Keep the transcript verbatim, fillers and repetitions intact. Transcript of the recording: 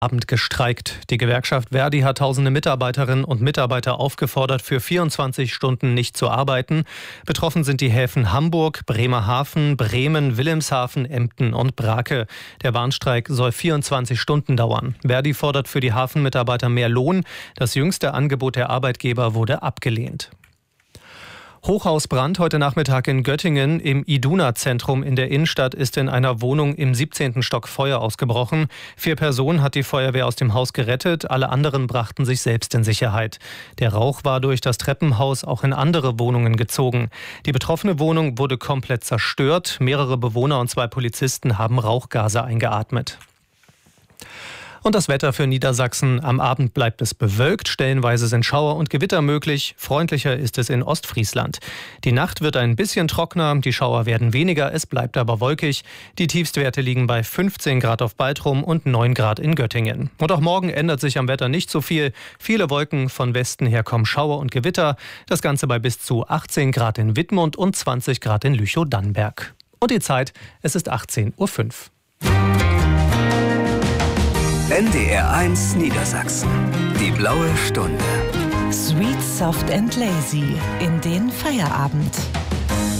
Abend gestreikt. Die Gewerkschaft Verdi hat tausende Mitarbeiterinnen und Mitarbeiter aufgefordert, für vierundzwanzig Stunden nicht zu arbeiten. Betroffen sind die Häfen Hamburg, Bremerhaven, Bremen, Wilhelmshaven, Emden und Brake. Der Warnstreik soll vierundzwanzig Stunden dauern. Verdi fordert für die Hafenmitarbeiter mehr Lohn. Das jüngste Angebot der Arbeitgeber wurde abgelehnt. Hochhausbrand heute Nachmittag in Göttingen. Im Iduna-Zentrum in der Innenstadt ist in einer Wohnung im siebzehnten Stock Feuer ausgebrochen. Vier Personen hat die Feuerwehr aus dem Haus gerettet. Alle anderen brachten sich selbst in Sicherheit. Der Rauch war durch das Treppenhaus auch in andere Wohnungen gezogen. Die betroffene Wohnung wurde komplett zerstört. Mehrere Bewohner und zwei Polizisten haben Rauchgase eingeatmet. Und das Wetter für Niedersachsen. Am Abend bleibt es bewölkt, stellenweise sind Schauer und Gewitter möglich. Freundlicher ist es in Ostfriesland. Die Nacht wird ein bisschen trockener, die Schauer werden weniger, es bleibt aber wolkig. Die Tiefstwerte liegen bei fünfzehn Grad auf Baltrum und neun Grad in Göttingen. Und auch morgen ändert sich am Wetter nicht so viel. Viele Wolken, von Westen her kommen Schauer und Gewitter. Das Ganze bei bis zu achtzehn Grad in Wittmund und zwanzig Grad in Lüchow-Dannenberg. Und die Zeit, es ist achtzehn Uhr fünf. N D R eins Niedersachsen. Die blaue Stunde. Sweet, soft and lazy in den Feierabend.